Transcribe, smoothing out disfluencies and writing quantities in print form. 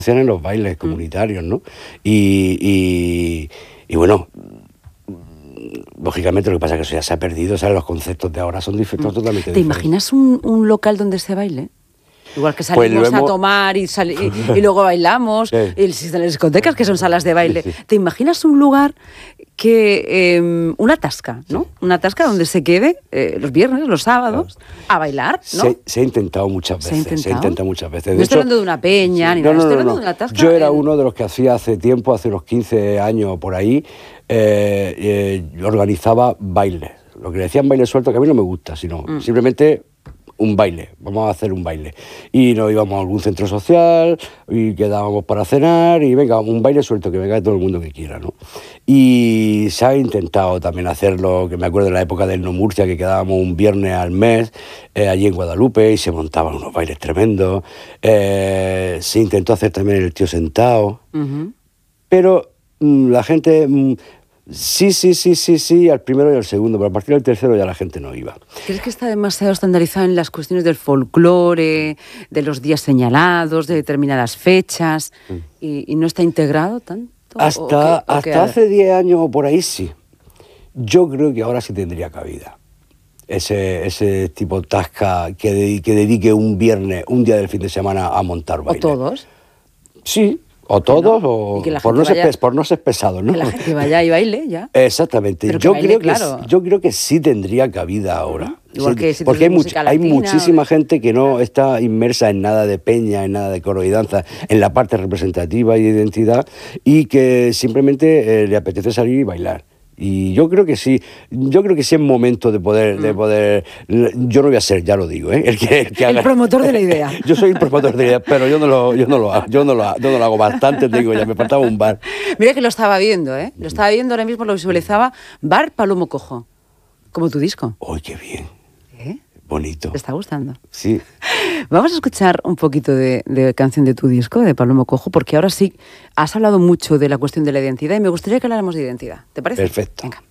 en los bailes comunitarios, ¿no? Y bueno, lógicamente lo que pasa es que eso ya se ha perdido, o sea, los conceptos de ahora son totalmente diferentes. ¿Te imaginas un local donde se baile? Igual que salimos a tomar y luego bailamos, Sí. y existen las discotecas que son salas de baile. Sí, sí. ¿Te imaginas un lugar que, una tasca, ¿no? Una tasca donde se quede los viernes, los sábados, a bailar, ¿no? Se ha intentado muchas veces. Se ha intentado muchas veces. No estoy hablando de una peña, ni nada, estoy hablando de una tasca. Yo era uno de los que hacía hace tiempo, hace unos 15 años por ahí, organizaba bailes. Lo que le decían baile suelto, que a mí no me gusta, sino simplemente un baile, vamos a hacer un baile. Y nos íbamos a algún centro social y quedábamos para cenar y venga, un baile suelto, que venga todo el mundo que quiera, ¿no? Y se ha intentado también hacerlo, que me acuerdo de la época del No Murcia, que quedábamos un viernes al mes allí en Guadalupe y se montaban unos bailes tremendos. Se intentó hacer también el Tío Sentado, pero la gente... Sí, al primero y al segundo, pero a partir del tercero ya la gente no iba. ¿Crees que está demasiado estandarizado en las cuestiones del folclore, de los días señalados, de determinadas fechas, y no está integrado tanto? Hasta hace 10 años o por ahí sí. Yo creo que ahora sí tendría cabida. Ese tipo tasca que dedique un viernes, un día del fin de semana a montar baile. ¿O todos? Sí. O todos, o por no ser pesados, ¿no? Que la gente vaya y baile, ya. Exactamente. Pero yo creo que sí tendría cabida ahora. Igual que si porque hay latina, muchísima gente que no está inmersa en nada de peña, en nada de coro y danza, en la parte representativa y de identidad, y que simplemente le apetece salir y bailar. Y yo creo que sí es momento de poder, yo no voy a ser, ya lo digo, el promotor de la idea. Yo soy el promotor de la idea, pero yo no lo hago bastante, te digo, ya me faltaba un bar. Mira que lo estaba viendo, lo estaba viendo ahora mismo, lo visualizaba, Bar Palomo Cojo, como tu disco. ¡Uy, qué bien! Bonito. ¿Te está gustando? Sí. Vamos a escuchar un poquito de canción de tu disco, de Palomo Cojo, porque ahora sí has hablado mucho de la cuestión de la identidad y me gustaría que habláramos de identidad. ¿Te parece? Perfecto. Venga.